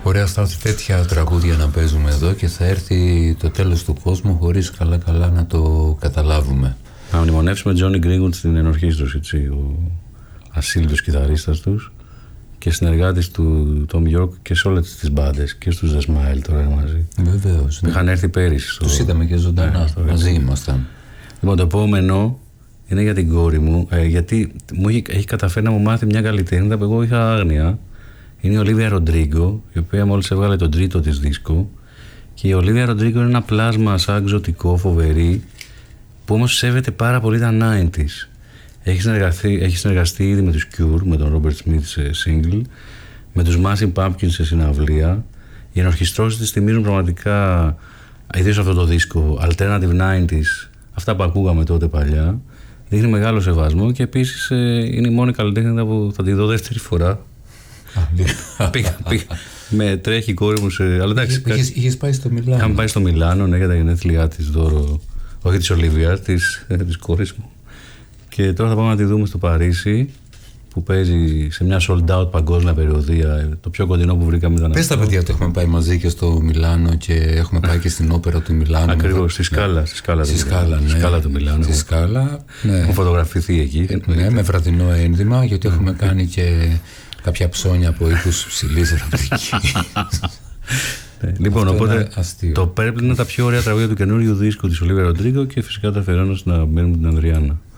Ωραία, Στάθη, τέτοια τραγούδια να παίζουμε εδώ και θα έρθει το τέλος του κόσμου χωρίς καλά να το καταλάβουμε. Να μνημονεύσουμε Johnny Greenwood στην ενορχή τους, έτσι, ο ασύλλητος κιθαρίστας τους και συνεργάτης του Tom York και σε όλες τις μπάντες και στους The Smile τώρα μαζί. Βεβαίως. Ναι. Είχαν έρθει πέρυσι. Τους είδαμε και ζωντανά, μαζί ήμασταν. Λοιπόν, το επόμενο είναι για την κόρη μου, γιατί μου έχει καταφέρει να μου μάθει μια καλλιτέχνητα που εγώ είχα άγνοια. Είναι η Ολίβια Ροντρίγκο, η οποία μόλις έβγαλε τον τρίτο της δίσκο. Και η Ολίβια Ροντρίγκο είναι ένα πλάσμα σαν εξωτικό, φοβερή, που όμως σέβεται πάρα πολύ τα 90's. Έχει συνεργαστεί ήδη με τους Cure, με τον Robert Smith σε single, με τους Massive Pumpkins σε συναυλία. Οι ενορχιστρώσεις της θυμίζουν πραγματικά, ιδίως αυτό το δίσκο, alternative 90's, αυτά που ακούγαμε τότε παλιά. Δείχνει μεγάλο σεβασμό και επίσης είναι η μόνη καλλιτέχνητα που θα τη δω δεύτερη φορά. Πήγα. Με τρέχει η κόρη μου σε. Αλλά εντάξει. Είχες πάει στο Μιλάνο. Είχαμε πάει στο Μιλάνο, ναι, για τα γενέθλιά της δώρο. Όχι της Ολίβια, της κόρης μου. Και τώρα θα πάμε να τη δούμε στο Παρίσι, που παίζει σε μια sold out παγκόσμια περιοδία. Το πιο κοντινό που βρήκαμε ήταν. Πες τα παιδιά ότι έχουμε πάει μαζί και στο Μιλάνο και έχουμε πάει και στην όπερα του Μιλάνου. Ακριβώς, στη Σκάλα του Μιλάνου. Στη Σκάλα. Έχουμε φωτογραφηθεί εκεί. Ναι, με βραδινό ένδυμα, γιατί έχουμε κάνει και κάποια ψώνια από οίκους ψηλής ραπτικής. Λοιπόν, οπότε το Purple είναι τα πιο ωραία τραγούδια του καινούριου δίσκου της Ολίβια Ροντρίγκο και φυσικά τα αφιερώνω στην αγαπημένη μου την Ανδριάννα.